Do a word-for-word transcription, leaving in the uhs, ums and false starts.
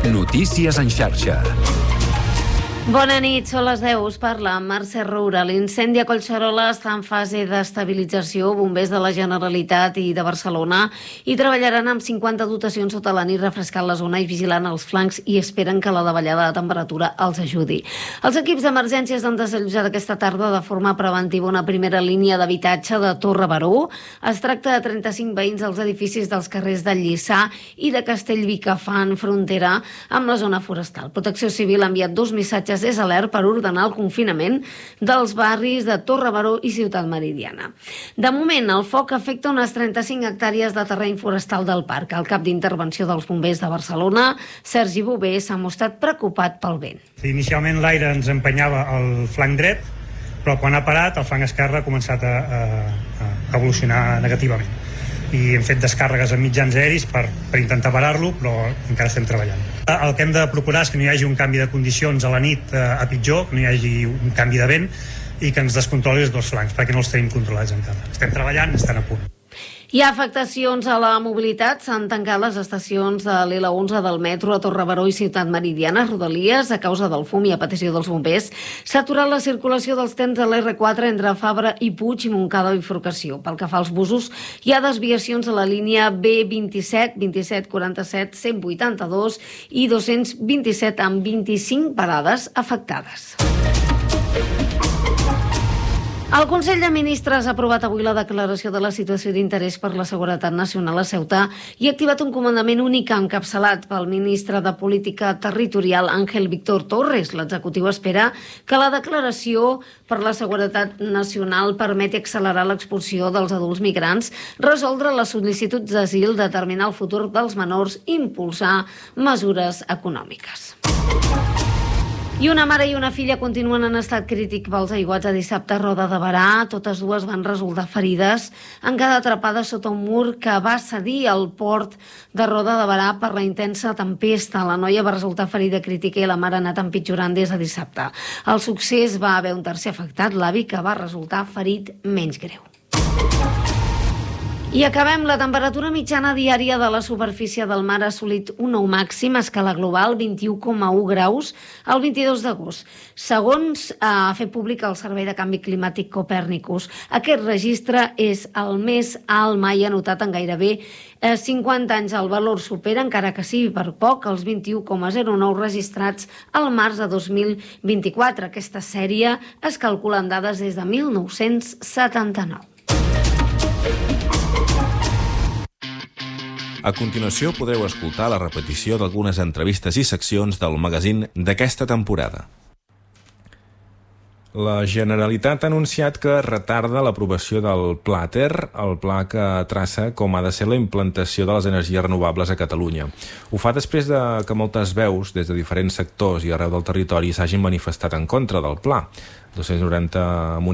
Notícies en xarxa. Bona nit, són les deu, us parla Mercè Roura. L'incendi a Collserola està en fase d'estabilització. Bombers de la Generalitat i de Barcelona hi treballaran amb cinquanta dotacions sota la nit, refrescant la zona i vigilant els flancs, i esperen que la davallada de temperatura els ajudi. Els equips d'emergències han desallotjat aquesta tarda de forma preventiva una primera línia d'habitatge de Torre Baró. Es tracta de trenta-cinc veïns dels edificis dels carrers del Lliçà i de Castellví que fan frontera amb la zona forestal. Protecció Civil ha enviat dos missatges és alert per ordenar el confinament dels barris de Torre Baró i Ciutat Meridiana. De moment, el foc afecta unes trenta-cinc hectàrees de terreny forestal del parc. El cap d'intervenció dels bombers de Barcelona, Sergi Bové, s'ha mostrat preocupat pel vent. Inicialment l'aire ens empenyava el flanc dret, però quan ha parat el flanc esquerre ha començat a, a, a evolucionar negativament. I hem fet descàrregues amb mitjans aeris per, per intentar parar-lo, però encara estem treballant. El que hem de procurar és que no hi hagi un canvi de condicions a la nit eh, a pitjor, que no hi hagi un canvi de vent i que ens descontroli els dos flancs, perquè no els tenim controlats encara. Estem treballant, estan a punt. Hi ha afectacions a la mobilitat. S'han tancat les estacions de l'L onze del metro a Torre Baró i Ciutat Meridiana, Rodalies, a causa del fum i a petició dels bombers. S'ha aturat la circulació dels trens de l'R quatre entre Fabra i Puig i Montcada bifurcació. Pel que fa als busos, hi ha desviacions a la línia B vint-i-set, vint-i-set quaranta-set, cent vuitanta-dos i dos-cents vint-i-set amb vint-i-cinc parades afectades. El Consell de Ministres ha aprovat avui la declaració de la situació d'interès per la seguretat nacional a Ceuta i ha activat un comandament únic encapçalat pel ministre de Política Territorial Ángel Víctor Torres. L'executiu espera que la declaració per la seguretat nacional permeti accelerar l'expulsió dels adults migrants, resoldre les sol·licituds d'asil, determinar el futur dels menors i impulsar mesures econòmiques. I una mare i una filla continuen en estat crític pels aiguats de dissabte a Roda de Berà. Totes dues van resultar ferides en quedar atrapades sota un mur que va cedir al port de Roda de Berà per la intensa tempesta. La noia va resultar ferida crítica i la mare ha anat empitjorant des de dissabte. Al succés va haver un tercer afectat, l'avi, que va resultar ferit menys greu. I acabem. La temperatura mitjana diària de la superfície del mar ha assolit un nou màxim a escala global, vint-i-u coma u graus, el vint-i-dos d'agost. Segons ha fet públic el Servei de Canvi Climàtic Copèrnicus, aquest registre és el més alt mai anotat en gairebé cinquanta anys. El valor supera, encara que sigui per poc, els vint-i-u coma zero nou registrats al març de dos mil vint-i-quatre. Aquesta sèrie es calcula en dades des de mil nou-cents setanta-nou. A continuació podreu escoltar la repetició d'algunes entrevistes i seccions del magazín d'aquesta temporada. La Generalitat ha anunciat que retarda l'aprovació del Pla Ter, el pla que traça com ha de ser la implantació de les energies renovables a Catalunya. Ho fa després de que moltes veus des de diferents sectors i arreu del territori s'hagin manifestat en contra del pla. dos-cents noranta